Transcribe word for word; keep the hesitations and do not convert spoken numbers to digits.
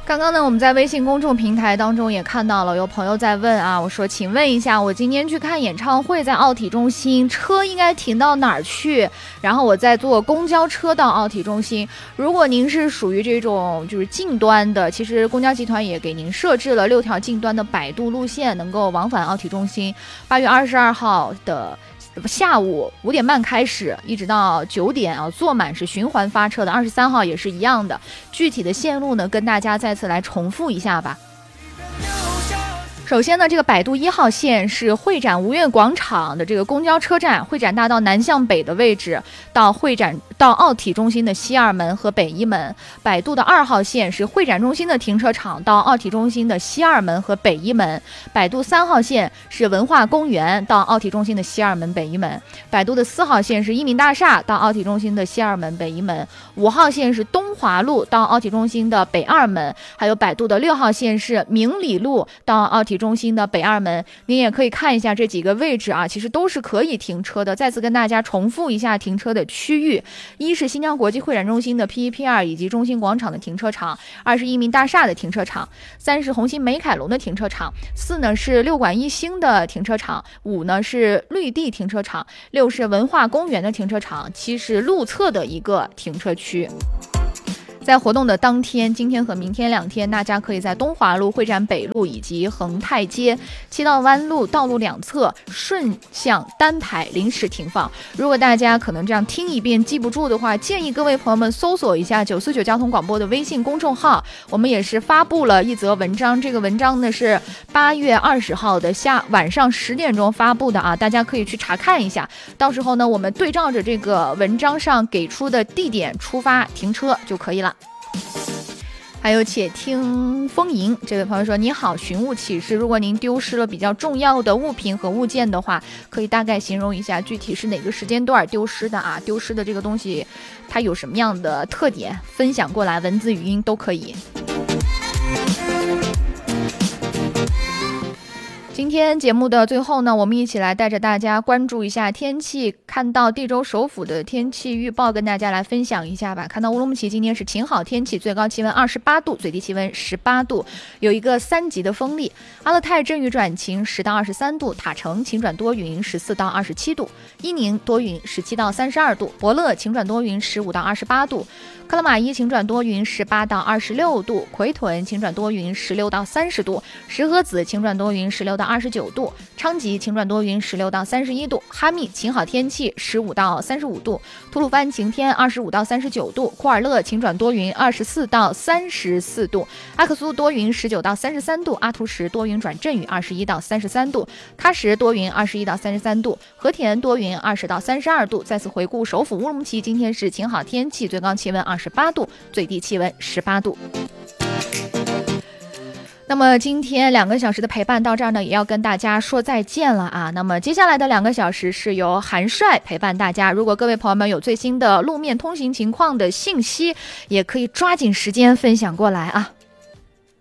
刚刚呢，我们在微信公众平台当中也看到了有朋友在问啊，我说请问一下，我今天去看演唱会，在奥体中心，车应该停到哪儿去？然后我再坐公交车到奥体中心。如果您是属于这种就是近端的，其实公交集团也给您设置了六条近端的摆渡路线，能够往返奥体中心。八月二十二号的下午五点半开始，一直到九点啊，坐满是循环发车的。二十三号也是一样的，具体的线路呢，跟大家再次来重复一下吧。首先呢，这个摆渡一号线是会展吴越广场的这个公交车站，会展大道南向北的位置，到会展到奥体中心的西二门和北一门。摆渡的二号线是会展中心的停车场到奥体中心的西二门和北一门。摆渡三号线是文化公园到奥体中心的西二门北一门。摆渡的四号线是一民大厦到奥体中心的西二门北一门。五号线是东华路到奥体中心的北二门。还有摆渡的六号线是明理路到奥体中心的北二门。您也可以看一下这几个位置啊，其实都是可以停车的。再次跟大家重复一下停车的区域：一是新疆国际会展中心的 P 一 P 二以及中心广场的停车场；二是一民大厦的停车场；三是红星美凯龙的停车场；四呢是六馆一星的停车场；五呢是绿地停车场；六是文化公园的停车场；七是路侧的一个停车区。在活动的当天，今天和明天两天，大家可以在东华路、会展北路以及恒泰街、七道湾路道路两侧顺向单排临时停放。如果大家可能这样听一遍记不住的话，建议各位朋友们搜索一下九四九交通广播的微信公众号，我们也是发布了一则文章，这个文章呢是八月二十号的下晚上十点钟发布的啊，大家可以去查看一下。到时候呢，我们对照着这个文章上给出的地点出发停车就可以了。还有且听风吟这位朋友说，你好，寻物启事，如果您丢失了比较重要的物品和物件的话，可以大概形容一下具体是哪个时间段丢失的啊？丢失的这个东西它有什么样的特点，分享过来，文字语音都可以。今天节目的最后呢，我们一起来带着大家关注一下天气，看到地州首府的天气预报，跟大家来分享一下吧。看到乌鲁木齐今天是晴好天气，最高气温二十八度，最低气温十八度，有一个三级的风力。阿勒泰阵雨转晴，十到二十三度；塔城晴转多云，十四到二十七度；伊宁多云，十七到三十二度；博乐晴转多云，十五到二十八度；克拉玛依晴转多云，十八到二十六度；奎屯晴转多云，十六到三十度；石河子晴转多云，十六到二十九度；昌吉晴转多云，十六到三十一度；哈密晴好天气，十五到三十五度；吐鲁番晴天，二十五到三十九度；库尔勒晴转多云，二十四到三十四度；阿克苏多云，十九到三十三度；阿图什多云转阵雨，二十一到三十三度；喀什多云，二十一到三十三度；和田多云，二十到三十二度。再次回顾首府乌鲁木齐，今天是晴好天气，最高气温二十八度，最低气温十八度。那么今天两个小时的陪伴到这儿呢，也要跟大家说再见了啊。那么接下来的两个小时是由韩帅陪伴大家，如果各位朋友们有最新的路面通行情况的信息，也可以抓紧时间分享过来啊。